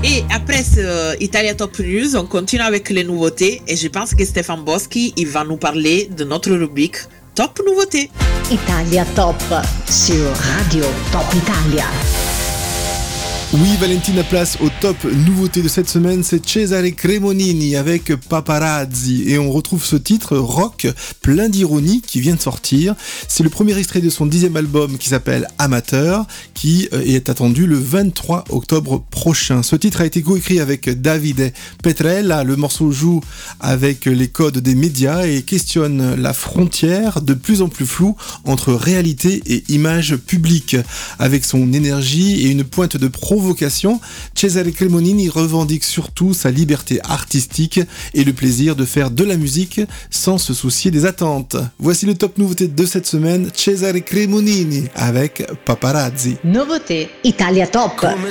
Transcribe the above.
Et après ce Italia Top News, on continue avec les nouveautés et je pense que Stéphane Boschi, il va nous parler de notre rubrique Top Nouveautés. Italia Top sur Radio Top Italia. Oui, Valentina, place au top nouveauté de cette semaine, c'est Cesare Cremonini avec Paparazzi. Et on retrouve ce titre rock plein d'ironie qui vient de sortir. C'est le premier extrait de son 10e album qui s'appelle Amateur, qui est attendu le 23 octobre prochain. Ce titre a été coécrit avec Davide Petrella. Le morceau joue avec les codes des médias et questionne la frontière de plus en plus floue entre réalité et image publique. Avec son énergie et une pointe de provocation, Cesare Cremonini revendique surtout sa liberté artistique et le plaisir de faire de la musique sans se soucier des attentes. Voici le top nouveauté de cette semaine, Cesare Cremonini avec Paparazzi. Nouveauté Italia Top. Come